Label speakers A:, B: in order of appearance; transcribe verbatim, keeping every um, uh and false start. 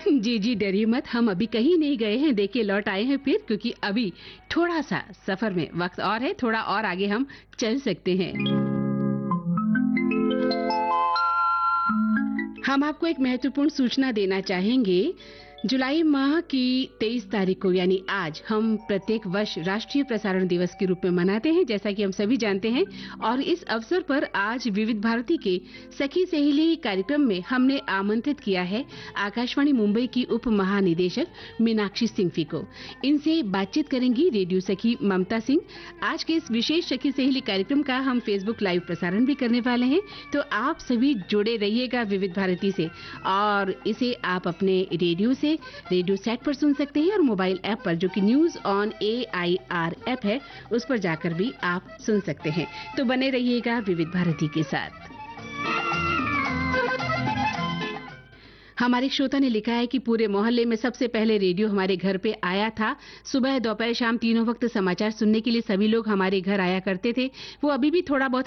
A: जी जी, डरिए मत, हम अभी कहीं नहीं गए हैं। देखिए लौट आए हैं फिर, क्योंकि अभी थोड़ा सा सफर में वक्त और है, थोड़ा और आगे हम चल सकते हैं। हम आपको एक महत्वपूर्ण सूचना देना चाहेंगे। जुलाई माह की तेईस तारीख को यानी आज हम प्रत्येक वर्ष राष्ट्रीय प्रसारण दिवस के रूप में मनाते हैं, जैसा कि हम सभी जानते हैं। और इस अवसर पर आज विविध भारती के सखी सहेली कार्यक्रम में हमने आमंत्रित किया है आकाशवाणी मुंबई की उप महानिदेशक मीनाक्षी सिंघवी को। इनसे बातचीत करेंगी रेडियो सखी ममता सिंह। आज के इस विशेष सखी सहेली कार्यक्रम का हम फेसबुक लाइव प्रसारण भी करने वाले हैं, तो आप सभी जुड़े रहिएगा विविध भारती से। और इसे आप अपने रेडियो से रेडियो सेट पर सुन सकते हैं और मोबाइल ऐप पर, जो कि news on A I R app है, उस पर जाकर भी आप सुन सकते हैं। तो बने रहिएगा विविध भारती के साथ। हमारे श्रोता ने लिखा है कि पूरे मोहल्ले में सबसे पहले रेडियो हमारे घर पे आया था। सुबह दोपहर शाम तीनों वक्त समाचार सुनने के लिए सभी लोग हमारे घर आया करते थे। वो अभी भी थोड़ा बहुत